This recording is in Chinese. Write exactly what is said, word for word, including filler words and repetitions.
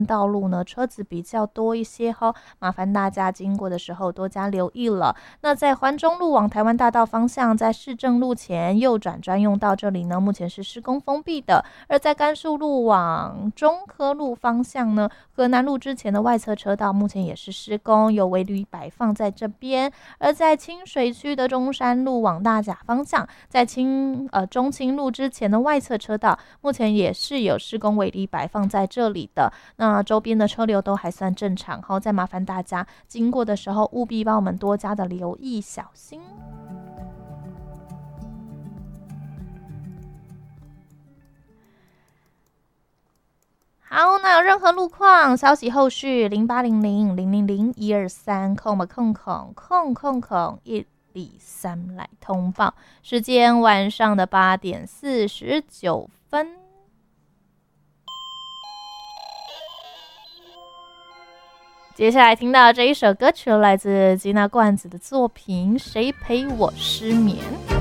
道路呢车子比较多一些哈，麻烦大家经过的时候多加留意了。那在环中路往台湾大道方向，在市政路前右转专用道这里呢，目前是施工封闭的。而在甘肃路往中科路方向呢，河南路之前的外侧车道目前也是施工，有围篱摆放在这边。而在清水区的中山路往大甲方向，在清呃中清路之前的外侧车道，目前也是有施工围篱摆放在这里的。那周边的车流都还算正常，好，再麻烦大家经过的时候务必帮我们多加的留意小心。好，那有任何路况消息后续零八零零零零零一二三空嘛空空空空空一里三来通报。时间晚上的八点四十九分。接下来听到这一首歌曲来自吉娜冠子的作品《谁陪我失眠》。